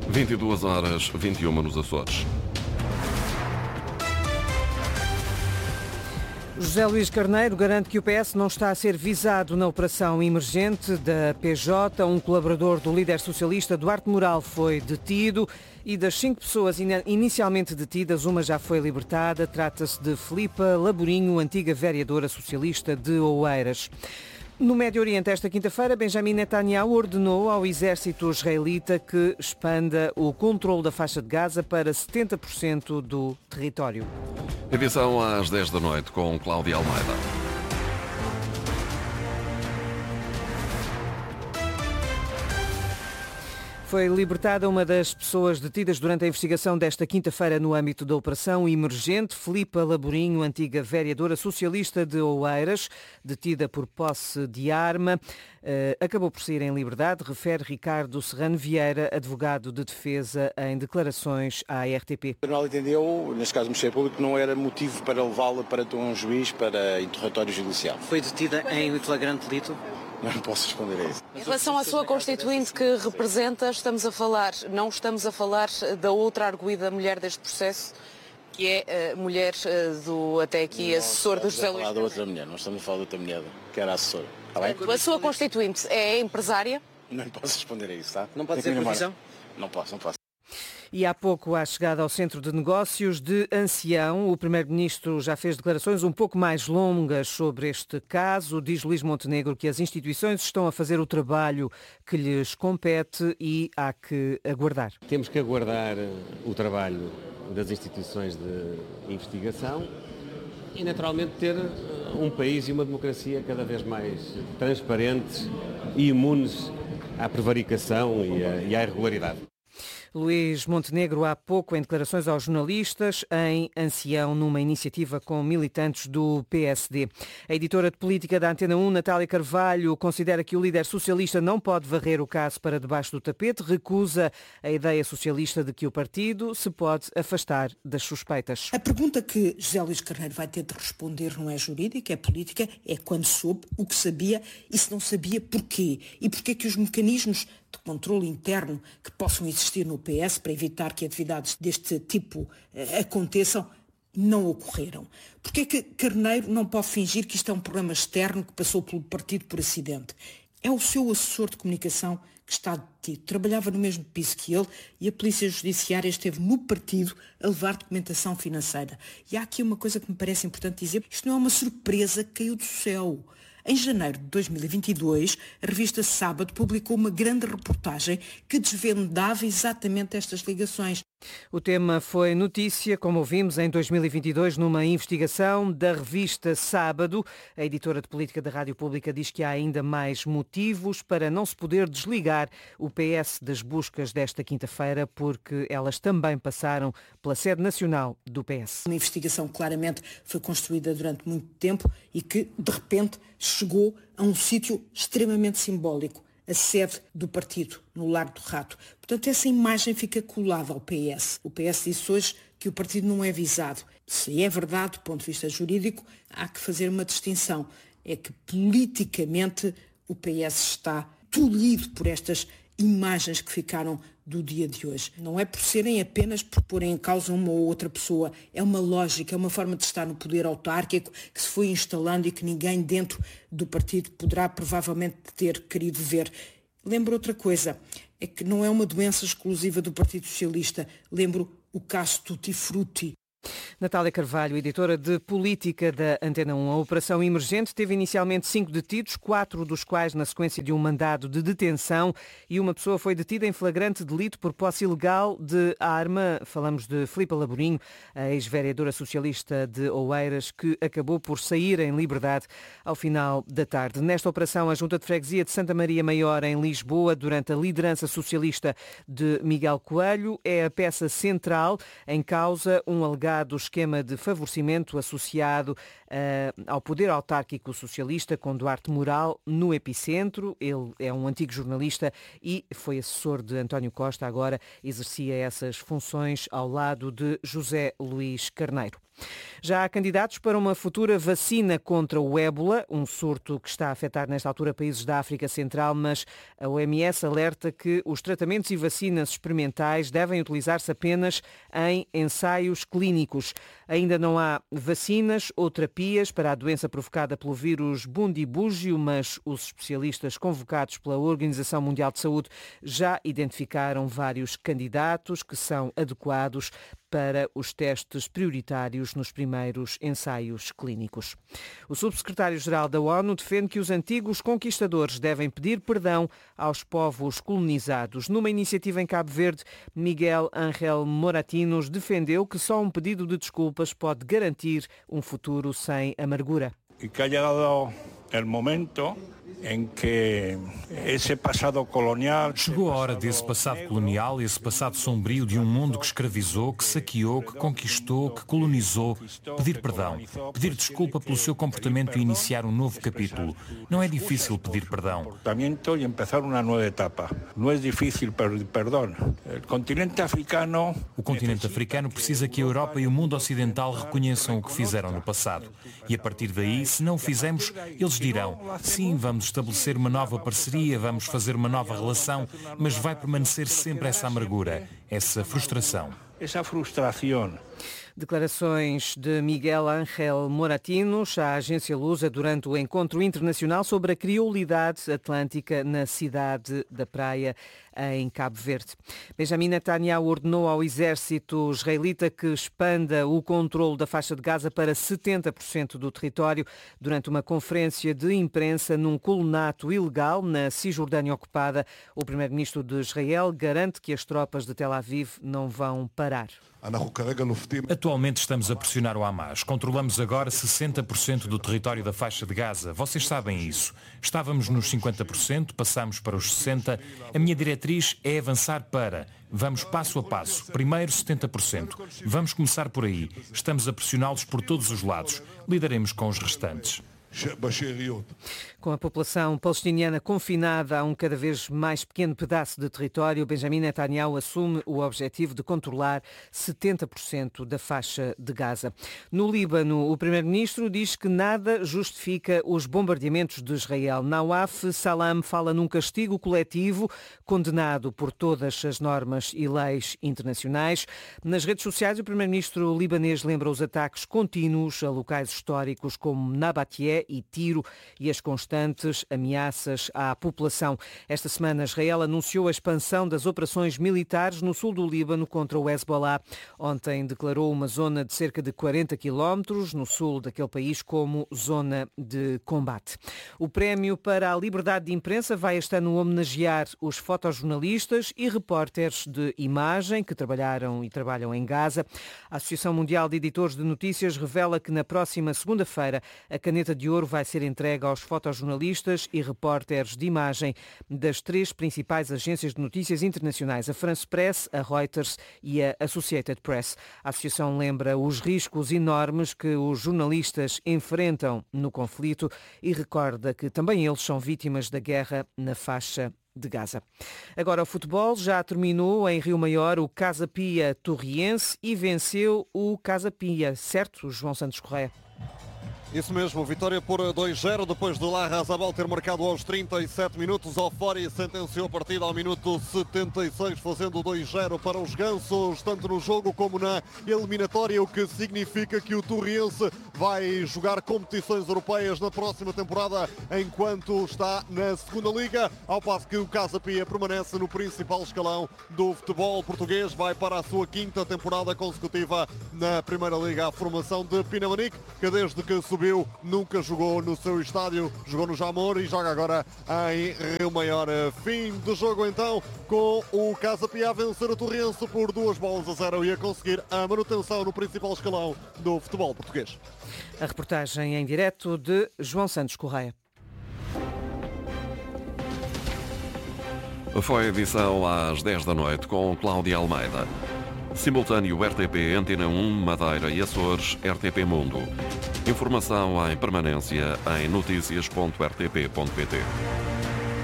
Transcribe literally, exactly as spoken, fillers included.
vinte e duas horas, vinte e uma nos Açores. José Luís Carneiro garante que o P S não está a ser visado na operação emergente da P J. Um colaborador do líder socialista Duarte Moral foi detido e das cinco pessoas inicialmente detidas, uma já foi libertada. Trata-se de Filipa Laborinho, antiga vereadora socialista de Oeiras. No Médio Oriente, esta quinta-feira, Benjamin Netanyahu ordenou ao exército israelita que expanda o controle da faixa de Gaza para setenta por cento do território. Edição às dez da noite com Cláudia Almeida. Foi libertada uma das pessoas detidas durante a investigação desta quinta-feira no âmbito da operação emergente. Filipa Laborinho, antiga vereadora socialista de Oeiras, detida por posse de arma, eh, acabou por sair em liberdade, refere Ricardo Serrano Vieira, advogado de defesa, em declarações à R T P. O tribunal entendeu, neste caso o Ministério Público, que não era motivo para levá-la para um juiz para interrogatório judicial. Foi detida em flagrante delito? Não posso responder a isso. Em relação à sua constituinte que representa, estamos a falar, não estamos a falar da outra arguida mulher deste processo, que é a mulher do, até aqui, assessor do José Luís. Não estamos a falar da outra mulher, não estamos a falar da outra mulher, que era assessora. Está bem? A sua constituinte é empresária? Não posso responder a isso, tá? Não pode ser profissão? Não posso, não posso. E há pouco, à chegada ao Centro de Negócios de Ancião, o Primeiro-Ministro já fez declarações um pouco mais longas sobre este caso. Diz Luís Montenegro que as instituições estão a fazer o trabalho que lhes compete e há que aguardar. Temos que aguardar o trabalho das instituições de investigação e, naturalmente, ter um país e uma democracia cada vez mais transparentes e imunes à prevaricação e à, e à irregularidade. Luís Montenegro, há pouco, em declarações aos jornalistas, em Ancião, numa iniciativa com militantes do P S D. A editora de política da Antena um, Natália Carvalho, considera que o líder socialista não pode varrer o caso para debaixo do tapete, recusa a ideia socialista de que o partido se pode afastar das suspeitas. A pergunta que José Luís Carneiro vai ter de responder não é jurídica, é política, é quando soube o que sabia e se não sabia porquê. E porquê que os mecanismos de controle interno que possam existir no P S para evitar que atividades deste tipo eh, aconteçam não ocorreram. Porquê que Carneiro não pode fingir que isto é um problema externo que passou pelo partido por acidente? É o seu assessor de comunicação que está detido. Trabalhava no mesmo piso que ele e a Polícia Judiciária esteve no partido a levar documentação financeira. E há aqui uma coisa que me parece importante dizer. Isto não é uma surpresa que caiu do céu. Em janeiro de dois mil e vinte e dois, a revista Sábado publicou uma grande reportagem que desvendava exatamente estas ligações. O tema foi notícia, como ouvimos, em dois mil e vinte e dois, numa investigação da revista Sábado. A editora de política da Rádio Pública diz que há ainda mais motivos para não se poder desligar o P S das buscas desta quinta-feira, porque elas também passaram pela sede nacional do P S. Uma investigação que claramente foi construída durante muito tempo e que, de repente, chegou a um sítio extremamente simbólico, a sede do partido, no Largo do Rato. Portanto, essa imagem fica colada ao P S. O P S disse hoje que o partido não é visado. Se é verdade, do ponto de vista jurídico, há que fazer uma distinção. É que, politicamente, o P S está tolhido por estas imagens que ficaram do dia de hoje. Não é por serem apenas por porem em causa uma ou outra pessoa. É uma lógica, é uma forma de estar no poder autárquico que se foi instalando e que ninguém dentro do partido poderá provavelmente ter querido ver. Lembro outra coisa, é que não é uma doença exclusiva do Partido Socialista. Lembro o caso Tutti Frutti. Natália Carvalho, editora de política da Antena um. A operação emergente teve inicialmente cinco detidos, quatro dos quais na sequência de um mandado de detenção, e uma pessoa foi detida em flagrante delito por posse ilegal de arma. Falamos de Filipa Laborinho, a ex-vereadora socialista de Oeiras, que acabou por sair em liberdade ao final da tarde. Nesta operação, a Junta de Freguesia de Santa Maria Maior, em Lisboa, durante a liderança socialista de Miguel Coelho, é a peça central. Em causa um alegado esquema de favorecimento associado uh, ao poder autárquico socialista, com Duarte Moral no epicentro. Ele é um antigo jornalista e foi assessor de António Costa, agora exercia essas funções ao lado de José Luís Carneiro. Já há candidatos para uma futura vacina contra o ébola, um surto que está a afetar nesta altura países da África Central, mas a O M S alerta que os tratamentos e vacinas experimentais devem utilizar-se apenas em ensaios clínicos. Ainda não há vacinas ou terapias para a doença provocada pelo vírus bundibúgio, mas os especialistas convocados pela Organização Mundial de Saúde já identificaram vários candidatos que são adequados para os testes prioritários nos primeiros ensaios clínicos. O subsecretário-geral da ONU defende que os antigos conquistadores devem pedir perdão aos povos colonizados. Numa iniciativa em Cabo Verde, Miguel Ángel Moratinos defendeu que só um pedido de desculpas pode garantir um futuro sem amargura. E que ha chegado o momento em que esse passado colonial... Chegou a hora desse passado colonial, esse passado sombrio de um mundo que escravizou, que saqueou, que conquistou, que colonizou, pedir perdão, pedir desculpa pelo seu comportamento e iniciar um novo capítulo. Não é difícil pedir perdão. E começar uma nova etapa. Não é difícil pedir perdão. O continente africano... O continente africano precisa que a Europa e o mundo ocidental reconheçam o que fizeram no passado. E a partir daí, se não o fizemos, eles dirão, sim, vamos estabelecer uma nova parceria, vamos fazer uma nova relação, mas vai permanecer sempre essa amargura, essa frustração. Essa frustração. Declarações de Miguel Ángel Moratinos à agência Lusa durante o encontro internacional sobre a criolidade atlântica na cidade da Praia, em Cabo Verde. Benjamin Netanyahu ordenou ao exército israelita que expanda o controle da faixa de Gaza para setenta por cento do território durante uma conferência de imprensa num colonato ilegal na Cisjordânia ocupada. O primeiro-ministro de Israel garante que as tropas de Tel Aviv não vão parar. Atualmente estamos a pressionar o Hamas. Controlamos agora sessenta por cento do território da faixa de Gaza. Vocês sabem isso. Estávamos nos cinquenta por cento, passamos para os sessenta por cento. A minha diretriz é avançar para... Vamos passo a passo. Primeiro setenta por cento. Vamos começar por aí. Estamos a pressioná-los por todos os lados. Lidaremos com os restantes. Com a população palestiniana confinada a um cada vez mais pequeno pedaço de território, Benjamin Netanyahu assume o objetivo de controlar setenta por cento da faixa de Gaza. No Líbano, o primeiro-ministro diz que nada justifica os bombardeamentos de Israel. Nawaf Salam fala num castigo coletivo condenado por todas as normas e leis internacionais. Nas redes sociais, o primeiro-ministro libanês lembra os ataques contínuos a locais históricos como Nabatie e Tiro e as constantes ameaças à população. Esta semana, Israel anunciou a expansão das operações militares no sul do Líbano contra o Hezbollah. Ontem declarou uma zona de cerca de quarenta quilómetros no sul daquele país como zona de combate. O prémio para a liberdade de imprensa vai este ano homenagear os fotojornalistas e repórteres de imagem que trabalharam e trabalham em Gaza. A Associação Mundial de Editores de Notícias revela que na próxima segunda-feira a caneta de ouro vai ser entregue aos fotojornalistas e repórteres de imagem das três principais agências de notícias internacionais, a France Press, a Reuters e a Associated Press. A associação lembra os riscos enormes que os jornalistas enfrentam no conflito e recorda que também eles são vítimas da guerra na faixa de Gaza. Agora o futebol já terminou em Rio Maior o Casa Pia Torriense e venceu o Casa Pia, certo, João Santos Correia? Isso mesmo, vitória por dois zero, depois de Larrazabal ter marcado aos trinta e sete minutos. Ofori sentenciou a partida ao minuto setenta e seis, fazendo dois zero para os gansos, tanto no jogo como na eliminatória, o que significa que o Torriense vai jogar competições europeias na próxima temporada, enquanto está na segunda liga, ao passo que o Casa Pia permanece no principal escalão do futebol português, vai para a sua quinta temporada consecutiva na Primeira Liga. A formação de Pinamanique, que desde que subiu nunca jogou no seu estádio, jogou no Jamor e joga agora em Rio Maior. Fim do jogo então, com o Casa Pia a vencer o Torriense por duas bolas a zero e a conseguir a manutenção no principal escalão do futebol português. A reportagem em direto de João Santos Correia. Foi a edição às dez da noite com Cláudia Almeida. Simultâneo R T P, Antena um, Madeira e Açores, R T P Mundo. Informação em permanência em noticias ponto r t p ponto p t.